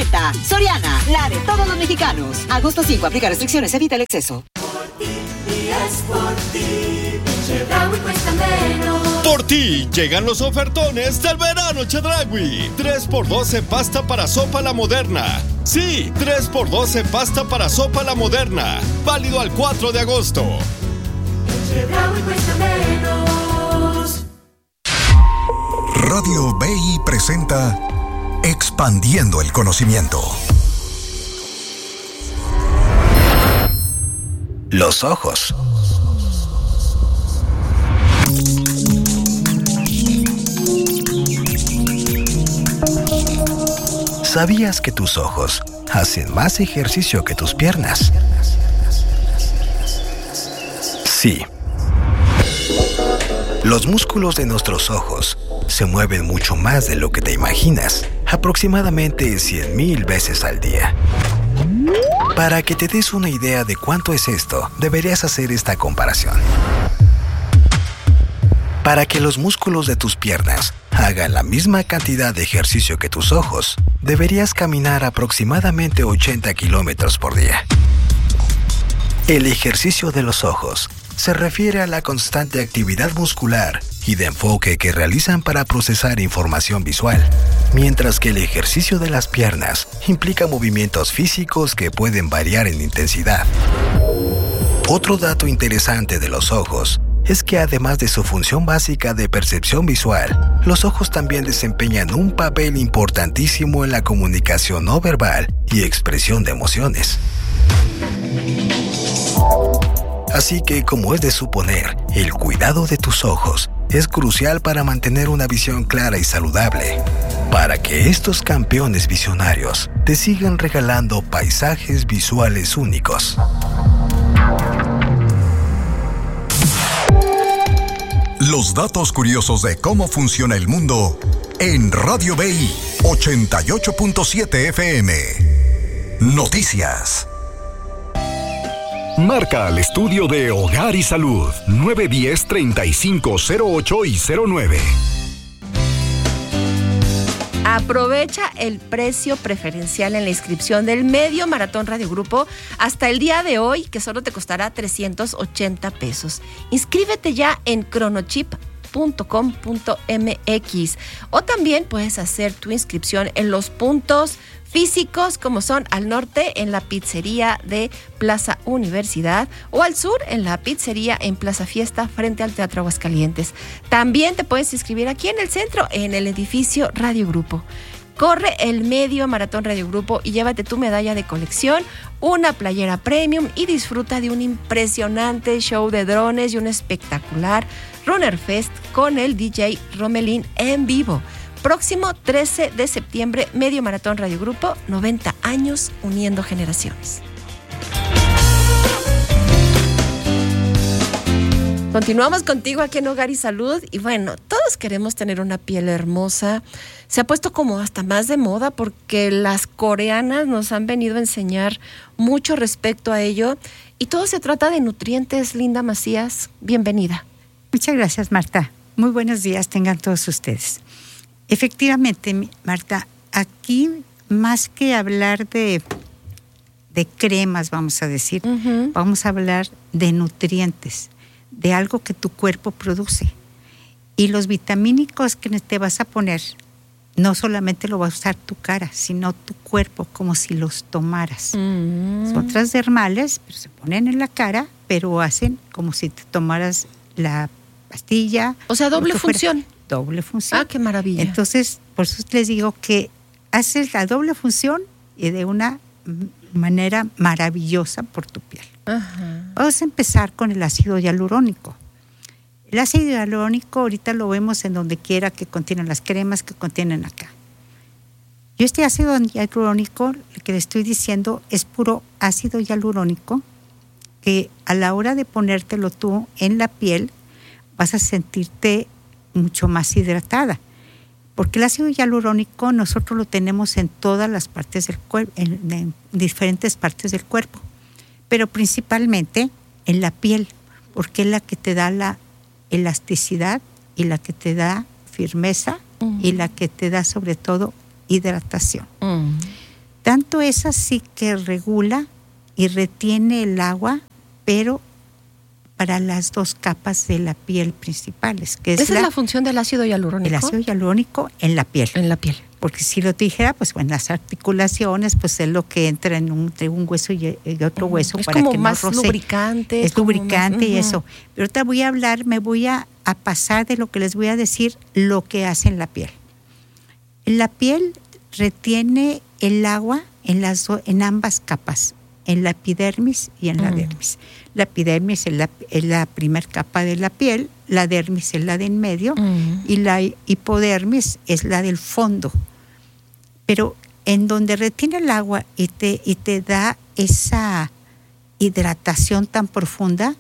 venta. Soriana, la de todos los mexicanos. Agosto 5, aplica restricciones, evita el exceso. Por ti, Chedraui cuesta menos. Por ti, llegan los ofertones del verano Chedraui. 3x2 en pasta para sopa La Moderna. Sí, 3x2 en pasta para sopa La Moderna. Válido al 4 de agosto. Chedraui cuesta menos. Radio BI presenta Expandiendo el Conocimiento. Los ojos. ¿Sabías que tus ojos hacen más ejercicio que tus piernas? Sí. Los músculos de nuestros ojos se mueven mucho más de lo que te imaginas, aproximadamente 100,000 veces al día. Para que te des una idea de cuánto es esto, deberías hacer esta comparación. Para que los músculos de tus piernas hagan la misma cantidad de ejercicio que tus ojos, deberías caminar aproximadamente 80 kilómetros por día. El ejercicio de los ojos se refiere a la constante actividad muscular y de enfoque que realizan para procesar información visual, mientras que el ejercicio de las piernas implica movimientos físicos que pueden variar en intensidad. Otro dato interesante de los ojos es que además de su función básica de percepción visual, los ojos también desempeñan un papel importantísimo en la comunicación no verbal y expresión de emociones. Así que, como es de suponer, el cuidado de tus ojos es crucial para mantener una visión clara y saludable, para que estos campeones visionarios te sigan regalando paisajes visuales únicos. Los datos curiosos de cómo funciona el mundo en Radio BI 88.7 FM. Noticias. Marca al estudio de Hogar y Salud 910-3508 y 09. Aprovecha el precio preferencial en la inscripción del Medio Maratón Radio Grupo hasta el día de hoy, que solo te costará 380 pesos. Inscríbete ya en cronochip.com.mx o también puedes hacer tu inscripción en los puntos físicos como son al norte en la pizzería de Plaza Universidad o al sur en la pizzería en Plaza Fiesta frente al Teatro Aguascalientes. También te puedes inscribir aquí en el centro en el edificio Radio Grupo. Corre el Medio Maratón Radio Grupo y llévate tu medalla de colección, una playera premium y disfruta de un impresionante show de drones y un espectacular Runner Fest con el DJ Romelín en vivo. Próximo 13 de septiembre, Medio Maratón Radio Grupo, 90 años uniendo generaciones. Continuamos contigo aquí en Hogar y Salud y bueno, todos queremos tener una piel hermosa. Se ha puesto como hasta más de moda porque las coreanas nos han venido a enseñar mucho respecto a ello y todo se trata de nutrientes. Linda Macías, bienvenida. Muchas gracias, Marta. Muy buenos días tengan todos ustedes. Efectivamente, Marta, aquí más que hablar de cremas, vamos a decir, vamos a hablar de nutrientes, de algo que tu cuerpo produce. Y los vitamínicos que te vas a poner, no solamente lo va a usar tu cara, sino tu cuerpo, como si los tomaras. Son transdermales, pero se ponen en la cara, pero hacen como si te tomaras la pastilla. O sea, doble función. Doble función. Ah, qué maravilla. Entonces, por eso les digo que haces la doble función y de una manera maravillosa por tu piel. Ajá. Vamos a empezar con el ácido hialurónico. El ácido hialurónico ahorita lo vemos en donde quiera que contienen las cremas que contienen acá. Yo este ácido hialurónico, lo que le estoy diciendo es puro ácido hialurónico que a la hora de ponértelo tú en la piel vas a sentirte mucho más hidratada, porque el ácido hialurónico nosotros lo tenemos en todas las partes del cuerpo, en diferentes partes del cuerpo, pero principalmente en la piel, porque es la que te da la elasticidad y la que te da firmeza y la que te da sobre todo hidratación. Esto es así que regula y retiene el agua, pero para las 2 capas de la piel principales. Que Esa es la función del ácido hialurónico. El ácido hialurónico en la piel. En la piel. Porque si lo dijera, pues en las articulaciones, pues es lo que entra entre un hueso y otro hueso es para como que más no roce. lubricante. Es lubricante más, y eso. Pero ahorita me voy a pasar de lo que les voy a decir, lo que hace en la piel. La piel retiene el agua en ambas capas, en la epidermis y en la dermis. La epidermis es la primera capa de la piel, la dermis es la de en medio y la hipodermis es la del fondo. Pero en donde retiene el agua y te da esa hidratación tan profunda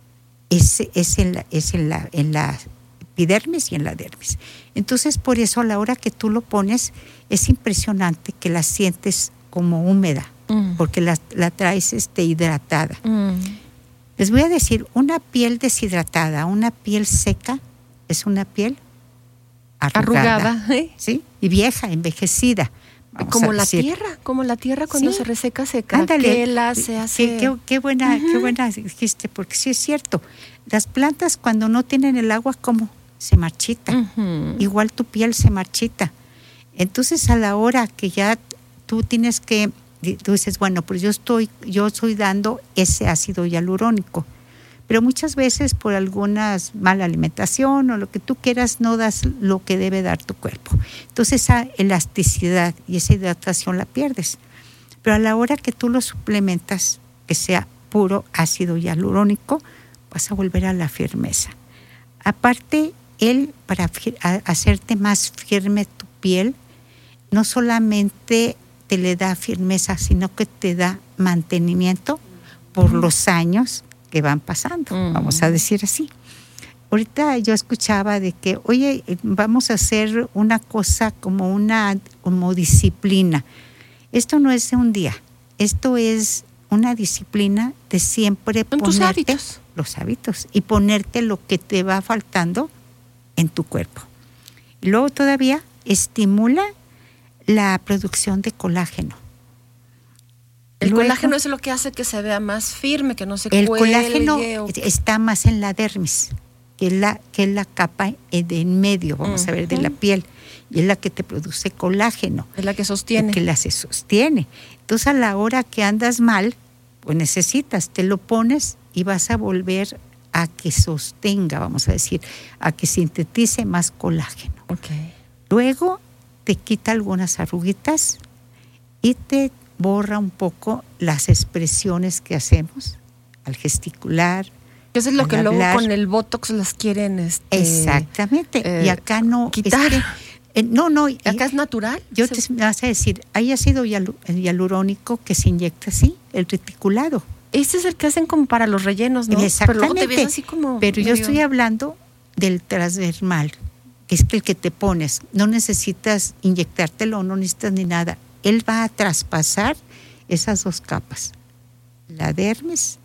es en la epidermis y en la dermis. Entonces, por eso a la hora que tú lo pones es impresionante que la sientes como húmeda, porque la traes hidratada. Les voy a decir, una piel deshidratada, una piel seca, es una piel arrugada, ¿sí? Y vieja, envejecida. Como la tierra cuando se reseca, se craquela, se hace... Qué buena dijiste, porque sí es cierto. Las plantas cuando no tienen el agua, ¿cómo? Se marchita. Igual tu piel se marchita. Entonces a la hora que ya tú tienes que, tú dices, bueno, pues yo estoy dando ese ácido hialurónico, pero muchas veces por alguna mala alimentación o lo que tú quieras no das lo que debe dar tu cuerpo. Entonces esa elasticidad y esa hidratación la pierdes. Pero a la hora que tú lo suplementas, que sea puro ácido hialurónico, vas a volver a la firmeza. Aparte, para hacerte más firme tu piel, no solamente te le da firmeza, sino que te da mantenimiento por los años que van pasando, vamos a decir así. Ahorita yo escuchaba de que, oye, vamos a hacer una cosa como disciplina. Esto no es de un día, esto es una disciplina de siempre ponerte los hábitos y ponerte lo que te va faltando en tu cuerpo. Y luego todavía estimula la producción de colágeno. El colágeno es lo que hace que se vea más firme, que no se cuelgue. El colágeno está más en la dermis, que es la capa de en medio, vamos a ver, de la piel. Y es la que te produce colágeno. Es la que sostiene. Que la se sostiene. Entonces a la hora que andas mal, pues necesitas, te lo pones y vas a volver a que sostenga, vamos a decir, a que sintetice más colágeno. Okay. Luego te quita algunas arruguitas y te borra un poco las expresiones que hacemos al gesticular. Eso es lo que luego con el Botox las quieren exactamente. Y acá no quitar. Acá es natural. Yo te vas a decir, hay ácido hialurónico que se inyecta así, el reticulado. Ese es el que hacen como para los rellenos, ¿no? Exactamente. Pero luego te ves así como Pero yo estoy hablando del transdermal, que es el que te pones. No necesitas inyectártelo, no necesitas ni nada. Él va a traspasar esas 2 capas. La dermis,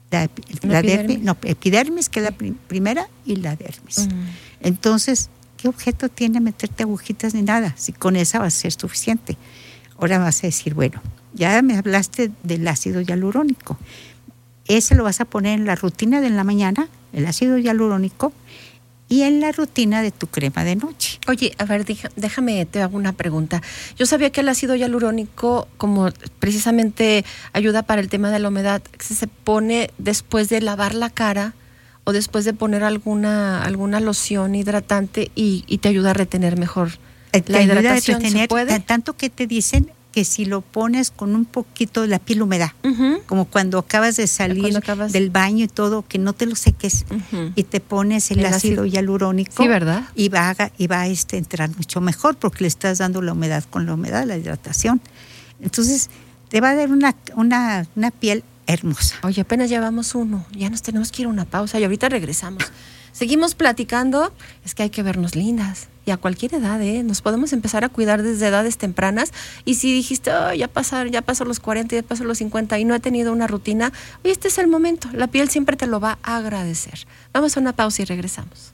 epidermis, que es la primera, y la dermis. Entonces, ¿qué objeto tiene meterte agujitas ni nada? Si con esa va a ser suficiente. Ahora vas a decir, bueno, ya me hablaste del ácido hialurónico. Ese lo vas a poner en la rutina de la mañana, el ácido hialurónico, y en la rutina de tu crema de noche. Oye, a ver, déjame, te hago una pregunta. Yo sabía que el ácido hialurónico, como precisamente ayuda para el tema de la humedad, se pone después de lavar la cara o después de poner alguna loción hidratante y te ayuda a retener mejor la hidratación. ¿Se puede? Tanto que te dicen que si lo pones con un poquito de la piel húmeda, como cuando acabas de salir del baño y todo, que no te lo seques y te pones el ácido hialurónico, sí, ¿verdad? y va a entrar mucho mejor porque le estás dando la humedad con la humedad, la hidratación. Entonces te va a dar una piel hermosa. Oye, apenas llevamos uno, ya nos tenemos que ir a una pausa y ahorita regresamos. Seguimos platicando, es que hay que vernos lindas y a cualquier edad, nos podemos empezar a cuidar desde edades tempranas. Y si dijiste, ya pasó los 40, ya pasó los 50 y no he tenido una rutina, oye, este es el momento, la piel siempre te lo va a agradecer. Vamos a una pausa y regresamos.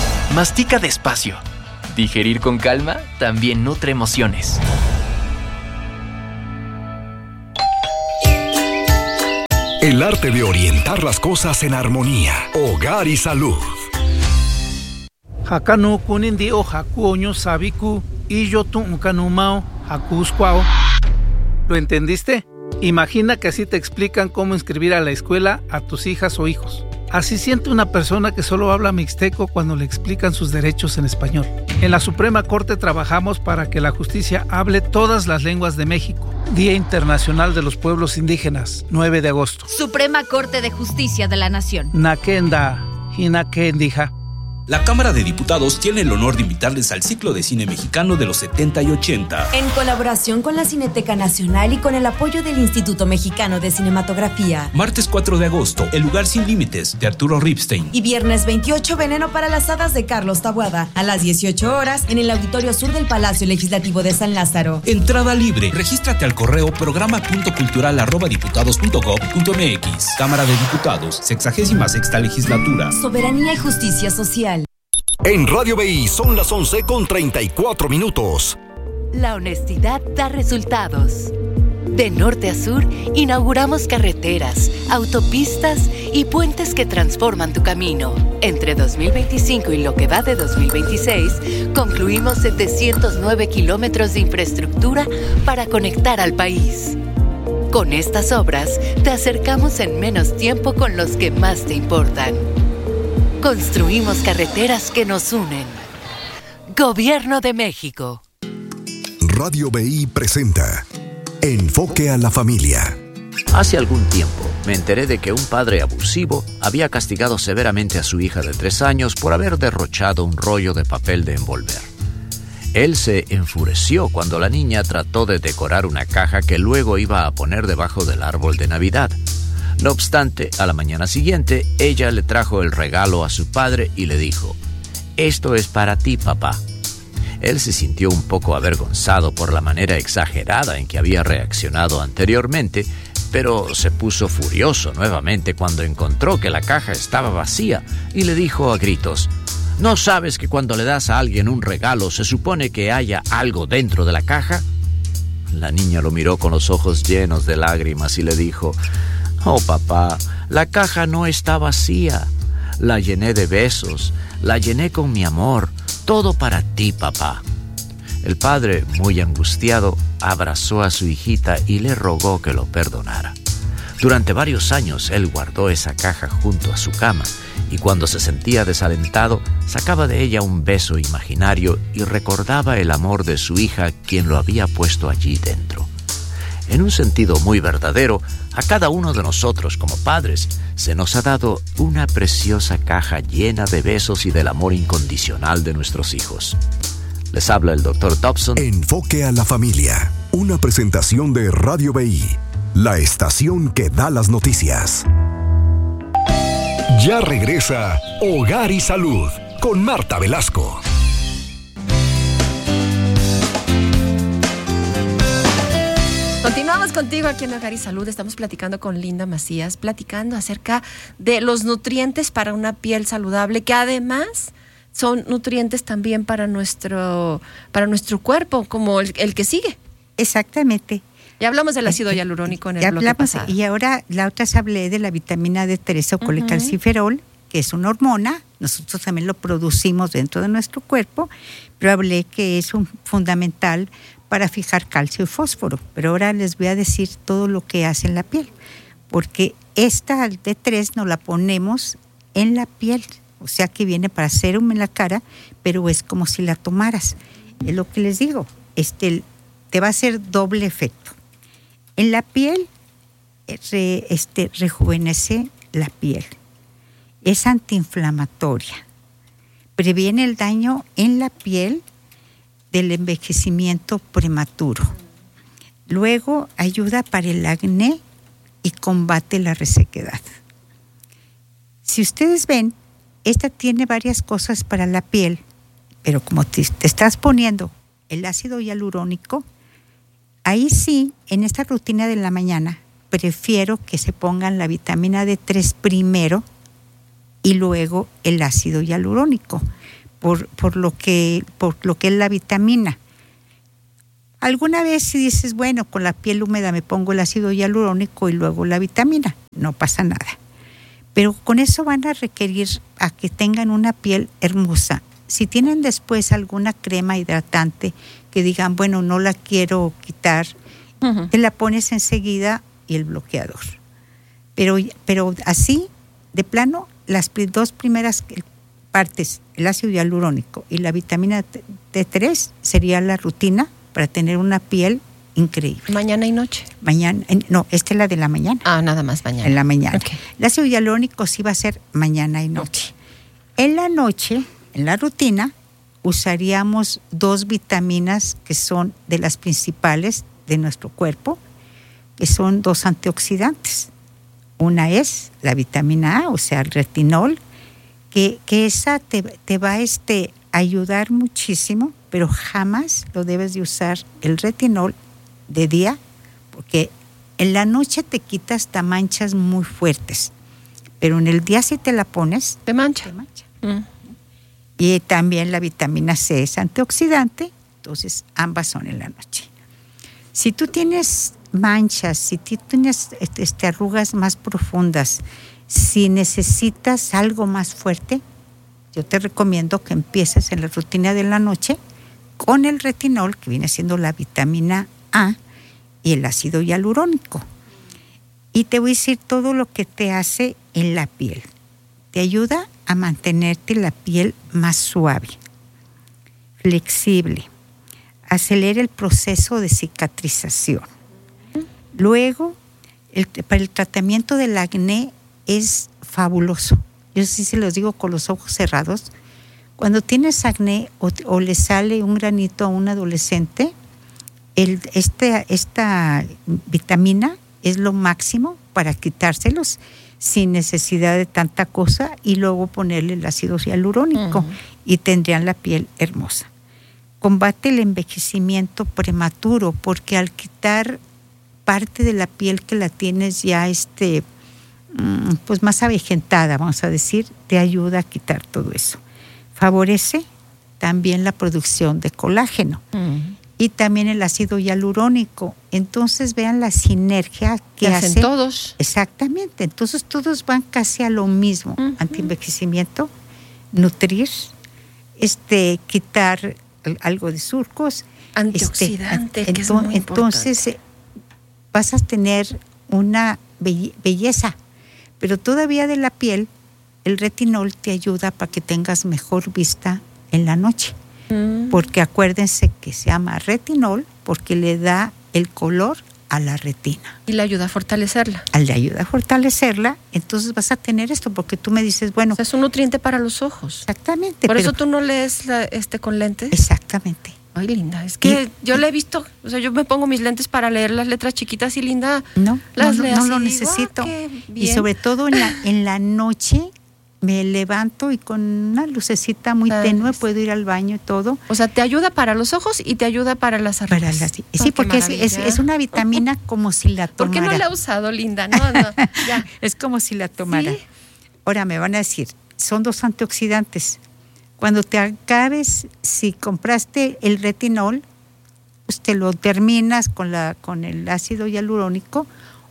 Mastica despacio. Digerir con calma también nutre emociones. El arte de orientar las cosas en armonía. Hogar y salud. Hakanu kunindi o hakuoño sabiku y yo tu kanumao hakusquao. ¿Lo entendiste? Imagina que así te explican cómo inscribir a la escuela a tus hijas o hijos. Así siente una persona que solo habla mixteco cuando le explican sus derechos en español. En la Suprema Corte trabajamos para que la justicia hable todas las lenguas de México. Día Internacional de los Pueblos Indígenas, 9 de agosto. Suprema Corte de Justicia de la Nación. Nakenda, Hinakendija. La Cámara de Diputados tiene el honor de invitarles al ciclo de cine mexicano de los 70 y 80. En colaboración con la Cineteca Nacional y con el apoyo del Instituto Mexicano de Cinematografía. Martes 4 de agosto, El lugar sin límites, de Arturo Ripstein. Y viernes 28, Veneno para las hadas, de Carlos Taboada. A las 18 horas, en el Auditorio Sur del Palacio Legislativo de San Lázaro. Entrada libre. Regístrate al correo programa.cultural@diputados.gov.mx. Cámara de Diputados, 66ª Legislatura. Soberanía y justicia social. En Radio BI son las 11:34. La honestidad da resultados. De norte a sur, inauguramos carreteras, autopistas y puentes que transforman tu camino. Entre 2025 y lo que va de 2026, concluimos 709 kilómetros de infraestructura para conectar al país. Con estas obras, te acercamos en menos tiempo con los que más te importan. Construimos carreteras que nos unen. Gobierno de México. Radio BI presenta Enfoque a la Familia. Hace algún tiempo me enteré de que un padre abusivo había castigado severamente a su hija de 3 años por haber derrochado un rollo de papel de envolver. Él se enfureció cuando la niña trató de decorar una caja que luego iba a poner debajo del árbol de Navidad. No obstante, a la mañana siguiente, ella le trajo el regalo a su padre y le dijo: «Esto es para ti, papá». Él se sintió un poco avergonzado por la manera exagerada en que había reaccionado anteriormente, pero se puso furioso nuevamente cuando encontró que la caja estaba vacía y le dijo a gritos: «¿No sabes que cuando le das a alguien un regalo se supone que haya algo dentro de la caja?». La niña lo miró con los ojos llenos de lágrimas y le dijo: «Oh, papá, la caja no está vacía. La llené de besos, la llené con mi amor, todo para ti, papá». El padre, muy angustiado, abrazó a su hijita y le rogó que lo perdonara. Durante varios años él guardó esa caja junto a su cama y cuando se sentía desalentado, sacaba de ella un beso imaginario y recordaba el amor de su hija, quien lo había puesto allí dentro. En un sentido muy verdadero, a cada uno de nosotros como padres se nos ha dado una preciosa caja llena de besos y del amor incondicional de nuestros hijos. Les habla el Dr. Dobson. Enfoque a la familia. Una presentación de Radio BI, la estación que da las noticias. Ya regresa Hogar y Salud con Marta Velasco. Continuamos contigo aquí en Hogar y Salud. Estamos platicando con Linda Macías, platicando acerca de los nutrientes para una piel saludable, que además son nutrientes también para nuestro cuerpo, como el que sigue. Exactamente. Ya hablamos del ácido hialurónico en el bloque pasado. Y ahora la otra hablé de la vitamina D3 o colecalciferol, que es una hormona. Nosotros también lo producimos dentro de nuestro cuerpo, pero hablé que es fundamental para fijar calcio y fósforo. Pero ahora les voy a decir todo lo que hace en la piel, porque esta D3 nos la ponemos en la piel, o sea que viene para sérum en la cara, pero es como si la tomaras. Es lo que les digo, te va a hacer doble efecto. En la piel, rejuvenece la piel, es antiinflamatoria, previene el daño en la piel del envejecimiento prematuro. Luego ayuda para el acné y combate la resequedad. Si ustedes ven, esta tiene varias cosas para la piel, pero como te estás poniendo el ácido hialurónico, ahí sí, en esta rutina de la mañana, prefiero que se pongan la vitamina D3 primero y luego el ácido hialurónico. Por lo que es la vitamina. Alguna vez si dices, bueno, con la piel húmeda me pongo el ácido hialurónico y luego la vitamina, no pasa nada. Pero con eso van a requerir a que tengan una piel hermosa. Si tienen después alguna crema hidratante que digan, bueno, no la quiero quitar, te la pones enseguida y el bloqueador. Pero así, de plano, las dos primeras partes, el ácido hialurónico y la vitamina D3, sería la rutina para tener una piel increíble. ¿Mañana y noche? Mañana, no, esta es la de la mañana. Nada más mañana. En la mañana. Okay. El ácido hialurónico sí va a ser mañana y noche. En la noche, en la rutina, usaríamos 2 vitaminas que son de las principales de nuestro cuerpo, que son 2 antioxidantes. Una es la vitamina A, o sea, el retinol, que esa te va a ayudar muchísimo, pero jamás lo debes de usar el retinol de día, porque en la noche te quita hasta manchas muy fuertes, pero en el día si te la pones, te mancha. Y también la vitamina C es antioxidante, entonces ambas son en la noche. Si tú tienes manchas, si tú tienes arrugas más profundas, si necesitas algo más fuerte, yo te recomiendo que empieces en la rutina de la noche con el retinol, que viene siendo la vitamina A, y el ácido hialurónico. Y te voy a decir todo lo que te hace en la piel. Te ayuda a mantenerte la piel más suave, flexible, acelera el proceso de cicatrización. Luego, para el tratamiento del acné es fabuloso. Yo sí se los digo con los ojos cerrados. Cuando tienes acné o le sale un granito a un adolescente, esta vitamina es lo máximo para quitárselos sin necesidad de tanta cosa y luego ponerle el ácido hialurónico y tendrían la piel hermosa. Combate el envejecimiento prematuro, porque al quitar parte de la piel que la tienes ya pues más avejentada, vamos a decir, te ayuda a quitar todo eso. Favorece también la producción de colágeno y también el ácido hialurónico. Entonces vean la sinergia que hacen todos. Exactamente, entonces todos van casi a lo mismo. Antienvejecimiento, nutrir, quitar algo de surcos, antioxidante, que es muy entonces vas a tener una belleza, pero todavía de la piel, el retinol te ayuda para que tengas mejor vista en la noche, porque acuérdense que se llama retinol porque le da el color a la retina. Y le ayuda a fortalecerla. Le ayuda a fortalecerla, entonces vas a tener esto, porque tú me dices, bueno... O sea, es un nutriente para los ojos. Exactamente. Por eso tú no lees con lentes. Exactamente. Ay, Linda, es que yo le he visto, o sea, yo me pongo mis lentes para leer las letras chiquitas y Linda no lo digo, necesito. Y sobre todo en la noche me levanto y con una lucecita muy tenue puedo ir al baño y todo. O sea, te ayuda para los ojos y te ayuda para las arrugas. Sí, porque es una vitamina como si la tomara. ¿Por qué no la he usado, Linda? No, ya. Es como si la tomara. ¿Sí? Ahora me van a decir, son 2 antioxidantes. Cuando te acabes, si compraste el retinol, pues te lo terminas con el ácido hialurónico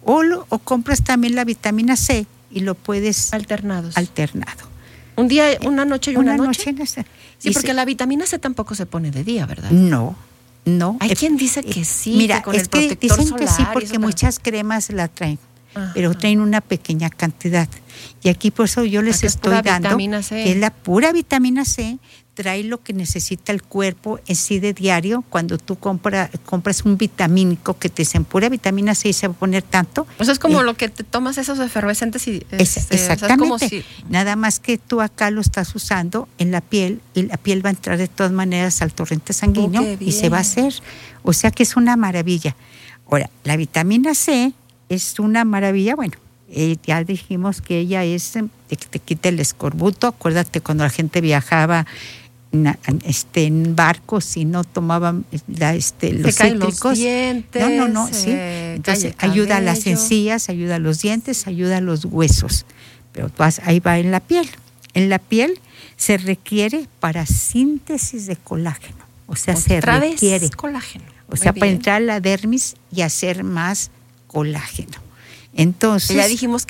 o compras también la vitamina C y lo puedes... Alternado. Un día, una noche y una noche. Sí, Y porque la vitamina C tampoco se pone de día, ¿verdad? No. Hay quien dice que sí, mira, que con el protector dicen solar. Que sí, porque muchas cremas la traen, pero traen una pequeña cantidad. Y aquí por eso yo les estoy dando que es la pura vitamina C, trae lo que necesita el cuerpo en sí de diario. Cuando tú compras un vitamínico que te dicen pura vitamina C y se va a poner tanto. O sea, es como lo que te tomas esos efervescentes y... exactamente. O sea, como si... Nada más que tú acá lo estás usando en la piel y la piel va a entrar de todas maneras al torrente sanguíneo y se va a hacer. O sea que es una maravilla. Ahora, la vitamina C es una maravilla, bueno, ya dijimos que ella te quita el escorbuto. Acuérdate cuando la gente viajaba en barcos y no tomaban los cítricos. Los dientes, sí. Entonces ayuda a las encías, ayuda a los dientes, ayuda a los huesos. Pero ahí va en la piel. En la piel se requiere para síntesis de colágeno. O sea, se requiere colágeno. O sea, para entrar a la dermis y hacer más colágeno. Entonces, ya dijimos